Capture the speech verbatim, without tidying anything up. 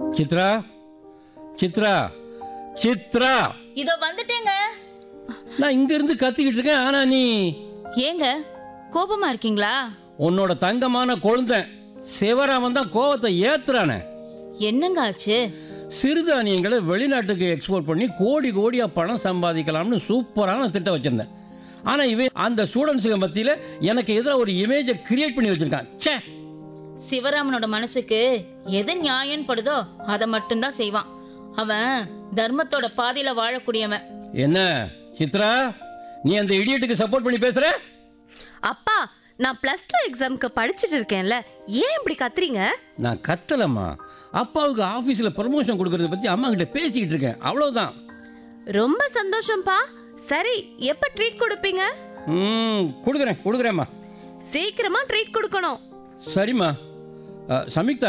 சித்ரா, சித்ரா, சித்ரா, இதோ வந்துட்டேங்க. நான் இங்க இருந்து கத்திக்கிட்டு இருக்கேன். ஆனா நீ ஏங்க கோபமா இருக்கீங்களா? உன்னோட தங்கமான கொழுந்தன் சிவராமன் தான் கோவத்தை ஏத்துறானே. என்னங்க ஆச்சு? சிறுதானியங்களை வெளிநாட்டுக்கு எக்ஸ்போர்ட் பண்ணி கோடி கோடியா பணம் சம்பாதிக்கலாம்னு சூப்பரான திட்டம் வச்சிருந்தேன். ஆனா இவன் அந்த ஸ்டூடெண்ட்ஸுக்கு மத்தியில எனக்கு எதிராக ஒரு இமேஜை கிரியேட் பண்ணி வச்சிருக்கான். ச்சே! சிவராமனோட மனசுக்கு எது நியாயம் படுதோ அதை மட்டும்தான் செய்வான். அவன் தர்மத்தோட பாதையில வாழக்கூடியவன். என்ன சித்ரா, நீ அந்த இடியட்டுக்கு சப்போர்ட் பண்ணி பேசுற? அப்பா, நான் பிளஸ் டூ எக்ஸாம்க்கு படிச்சிட்டு இருக்கேன்ல, ஏன் இப்படி கத்துறீங்க? நான் கத்தலம்மா, அப்பாவுக்கு ஆபீஸ்ல ப்ரமோஷன் கொடுக்கறத பத்தி அம்மா கிட்ட பேசிக்கிட்டு இருக்கேன், அவ்வளவுதான். ரொம்ப சந்தோஷம்ப்பா. சரி, எப்ப ட்ரீட் கொடுப்பீங்க? ம் கொடுக்குறேன் கொடுக்குறேம்மா. சீக்கிரமா ட்ரீட் கொடுக்கணும். சரிம்மா. சமிக்தா,